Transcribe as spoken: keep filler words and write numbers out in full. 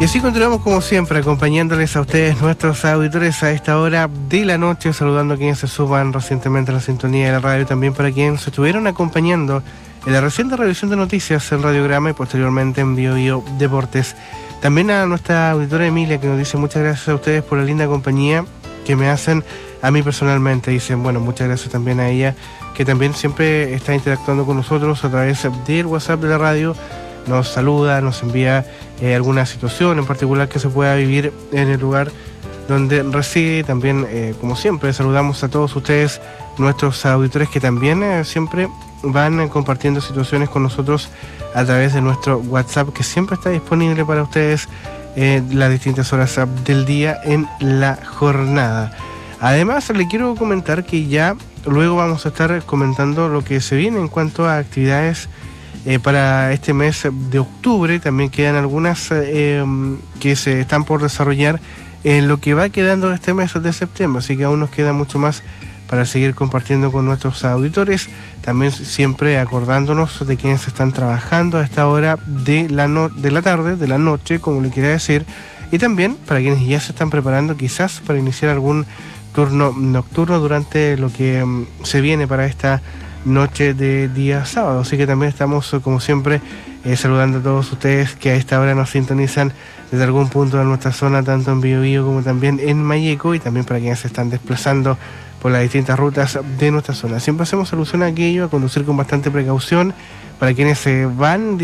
Y así continuamos como siempre, acompañándoles a ustedes, nuestros auditores, a esta hora de la noche, saludando a quienes se suban recientemente a la sintonía de la radio, también para quienes se estuvieron acompañando en la reciente revisión de noticias en Radiograma y posteriormente en Bio Bio Deportes. También a nuestra auditora Emilia, que nos dice muchas gracias a ustedes por la linda compañía que me hacen a mí personalmente. Dicen, bueno, muchas gracias también a ella, que también siempre está interactuando con nosotros a través del WhatsApp de la radio. Nos saluda, nos envía eh, alguna situación en particular que se pueda vivir en el lugar donde reside. También, eh, como siempre, saludamos a todos ustedes, nuestros auditores, que también eh, siempre van eh, compartiendo situaciones con nosotros a través de nuestro WhatsApp, que siempre está disponible para ustedes eh, las distintas horas del día en la jornada. Además, le quiero comentar que ya luego vamos a estar comentando lo que se viene en cuanto a actividades Eh, para este mes de octubre. También quedan algunas eh, que se están por desarrollar en lo que va quedando de este mes de septiembre, así que aún nos queda mucho más para seguir compartiendo con nuestros auditores, también siempre acordándonos de quienes están trabajando a esta hora de la, no- de la tarde, de la noche, como le quiera decir, y también para quienes ya se están preparando quizás para iniciar algún turno nocturno durante lo que um, se viene para esta noche de día sábado. Así que también estamos, como siempre, eh, saludando a todos ustedes que a esta hora nos sintonizan desde algún punto de nuestra zona, tanto en Biobío como también en Malleco, y también para quienes se están desplazando por las distintas rutas de nuestra zona. Siempre hacemos alusión a aquello, a conducir con bastante precaución para quienes se van